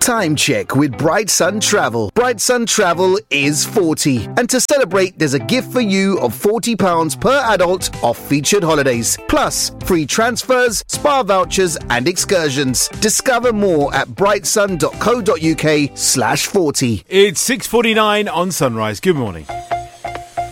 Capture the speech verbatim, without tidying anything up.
Time check with Bright Sun Travel. Bright Sun Travel is forty. And to celebrate, there's a gift for you of forty pounds per adult off featured holidays. Plus, free transfers, spa vouchers and excursions. Discover more at brightsun.co.uk slash 40. It's six forty-nine on Sunrise. Good morning.